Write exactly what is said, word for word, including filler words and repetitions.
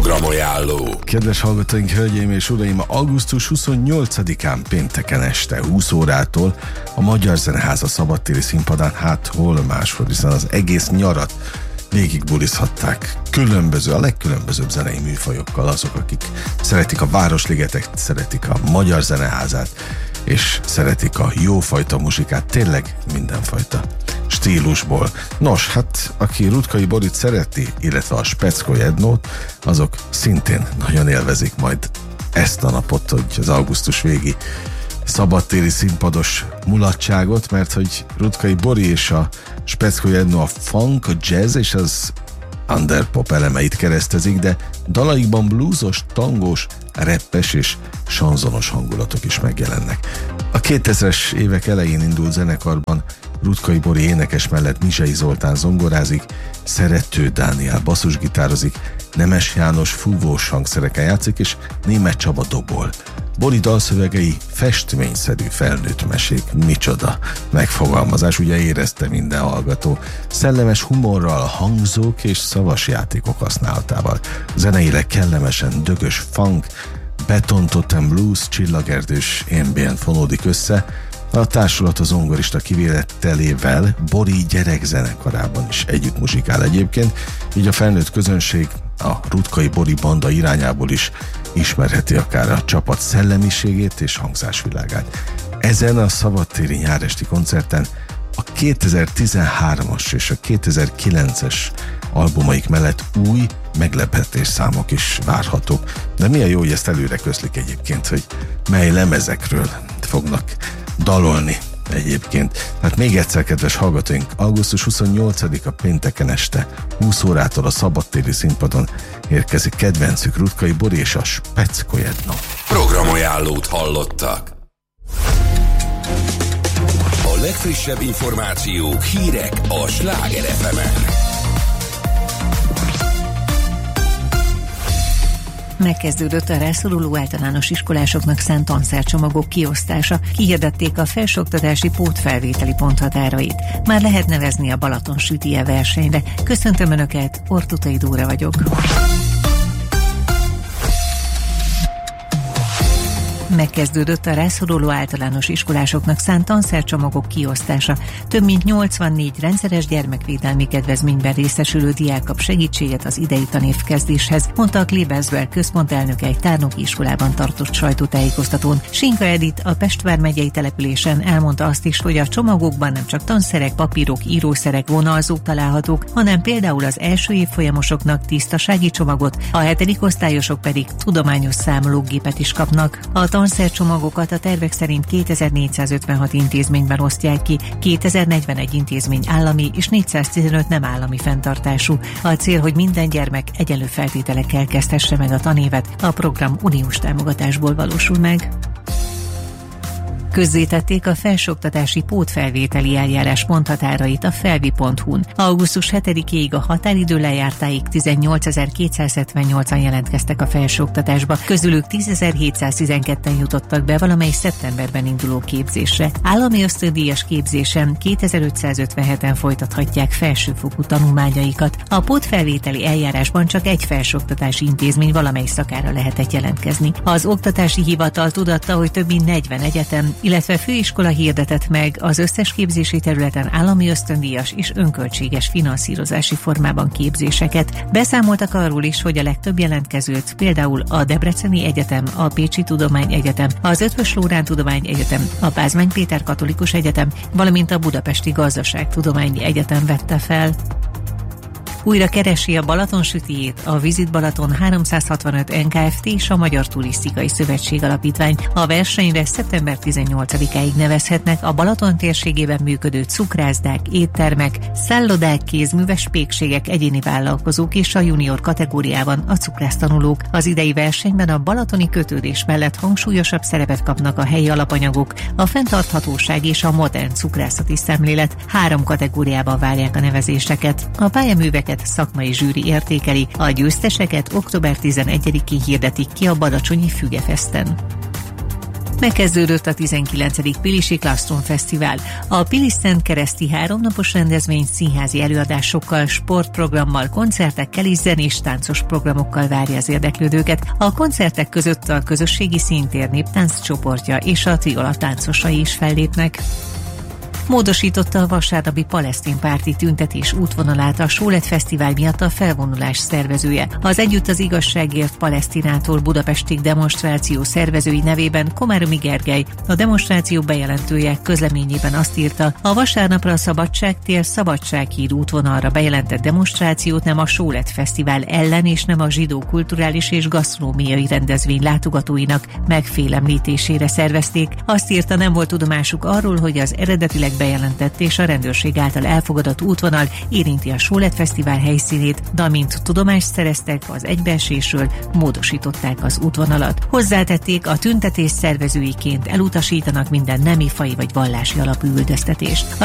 Programajánló. Kedves hallgatóink, hölgyeim és uraim, augusztus huszonnyolcadikán pénteken este húsz órától a Magyar Zeneháza szabadtéri színpadán, hát hol máshol, hiszen az egész nyarat végig bulizhatták különböző, a legkülönbözőbb zenei műfajokkal azok, akik szeretik a Városligetet, szeretik a Magyar Zeneházát, és szeretik a jófajta muzsikát, tényleg mindenfajta stílusból. Nos, hát aki Rutkay Borit szereti, illetve a Speckó Ednót, azok szintén nagyon élvezik majd ezt a napot, hogy az augusztus végi szabadtéri színpados mulatságot, mert hogy Rutkay Bori és a Speckó Ednó a funk, a jazz és az underpop elemeit keresztezik, de dalaikban bluesos, tangós, rappes és sanzonos hangulatok is megjelennek. A kétezres évek elején indult zenekarban Rutkay Bori énekes mellett Mizsei Zoltán zongorázik, Szerető Dániel basszusgitározik, Nemes János fúvós hangszereken játszik, és Németh Csaba dobol. Bori dalszövegei festményszerű felnőtt mesék, micsoda megfogalmazás, ugye érezte minden hallgató. Szellemes humorral, hangzók és szavas játékok használatával. Zeneileg kellemesen dögös funk, betontotem blues, csillagerdős ambient fonódik össze. A társulat a zongorista kivételével Bori gyerekzenekarában is együtt muzsikál egyébként, így a felnőtt közönség a Rutkay Bori banda irányából is ismerheti akár a csapat szellemiségét és hangzásvilágát. Ezen a szabadtéri nyáresti koncerten a kétezer-tizenhármas és a kétezer-kilences albumaik mellett új meglepetés számok is várhatók. De milyen jó, hogy ezt előre közlik egyébként, hogy mely lemezekről fognak dalolni egyébként. Hát még egyszer, kedves hallgatóink, augusztus huszonnyolcadika pénteken este húsz órától a szabadtéri színpadon érkezik kedvencük Rutkay Bori és a Speckó Ednó. Programajánlót hallottak. A legfrissebb információk, hírek a Sláger ef emen. Megkezdődött a rászoruló általános iskolásoknak szánt tanszercsomagok kiosztása. Kihirdették a felsőoktatási pótfelvételi ponthatárait. Már lehet nevezni a Balaton sütije versenyre. Köszöntöm Önöket, Ortutai Dóra vagyok. Megkezdődött a rászoruló általános iskolásoknak szánt tanszercsomagok kiosztása. Több mint nyolcvannégy rendszeres gyermekvédelmi kedvezményben részesülő diák kap segítséget az idei tanévkezdéshez, mondta a Klebersberg központ elnöke egy tárnoki iskolában tartott sajtótájékoztatón. Sinka Edith a Pest vármegyei településen elmondta azt is, hogy a csomagokban nem csak tanszerek, papírok, írószerek, vonalzók találhatók, hanem például az első évfolyamosoknak tisztasági csomagot, a hetedik osztályosok pedig tudományos számológépet is kapnak. A tanszercsomagokat a tervek szerint kétezer-négyszázötvenhat intézményben osztják ki, kétezer-negyvenegy intézmény állami és négyszáztizenöt nem állami fenntartású. A cél, hogy minden gyermek egyenlő feltételekkel kezdhesse meg a tanévet, a program uniós támogatásból valósul meg. Közzétették a felsőoktatási pótfelvételi eljárás ponthatárait a felvi pont hu-n. augusztus hetedikéig a határidő lejártáig tizennyolcezer-kétszázhetvennyolcan jelentkeztek a felsőoktatásba, közülük tízezer-hétszáztizenketten jutottak be valamely szeptemberben induló képzésre. Állami ösztöndíjas képzésen kétezer-ötszázötvenheten folytathatják felsőfokú tanulmányaikat. A pótfelvételi eljárásban csak egy felsőoktatási intézmény valamely szakára lehetett jelentkezni. Az oktatási hivatal tudatta, hogy több mint negyven egyetem, illetve főiskola hirdetett meg az összes képzési területen állami ösztöndíjas és önköltséges finanszírozási formában képzéseket. Beszámoltak arról is, hogy a legtöbb jelentkezőt például a Debreceni Egyetem, a Pécsi Tudományegyetem, az Eötvös Loránd Tudományegyetem, a Pázmány Péter Katolikus Egyetem, valamint a Budapesti Gazdaságtudományi Egyetem vette fel. Újra keresi a Balaton sütijét a Visit Balaton háromszázhatvanöt en ká ef té és a Magyar Turisztikai Szövetség Alapítvány. A versenyre szeptember tizennyolcadikáig nevezhetnek a Balaton térségében működő cukrászdák, éttermek, szállodák, kézműves pékségek, egyéni vállalkozók és a junior kategóriában a cukrásztanulók. Az idei versenyben a balatoni kötődés mellett hangsúlyosabb szerepet kapnak a helyi alapanyagok, a fenntarthatóság és a modern cukrászati szemlélet. Három kategóriában várják a nevezéseket. A pályaműveket szakmai zsűri értékeli, a győzteseket október tizenegyedikén hirdetik ki a badacsonyi Fügefesten. Megkezdődött a tizenkilencedik Pilisi Klaszton Fesztivál. A Pilis Szent Kereszti háromnapos rendezvény színházi előadásokkal, sportprogrammal, koncertekkel és zenés táncos programokkal várja az érdeklődőket. A koncertek között a közösségi színtér néptánc csoportja és a Triola táncosai is fellépnek. Módosította a vasárnapi palesztin párti tüntetés útvonalát a Sólet Fesztivál miatt a felvonulás szervezője. Az Együtt az igazságért Palesztinától Budapestig demonstráció szervezői nevében Komáromi Gergely, a demonstráció bejelentője közleményében azt írta, a vasárnapra a Szabadságtér Szabadsághíd útvonalra bejelentett demonstrációt nem a Sólet Fesztivál ellen és nem a zsidó kulturális és gasztronómiai rendezvény látogatóinak megfélemlítésére szervezték. Azt írta, nem volt tudomásuk arról, hogy az eredetileg bejelentett és a rendőrség által elfogadott útvonal érinti a Sólet Fesztivál helyszínét, de amint tudomást szereztek az egybeesésről, módosították az útvonalat. Hozzátették, a tüntetés szervezőiként elutasítanak minden nemi, faji vagy vallási alapú üldöztetést.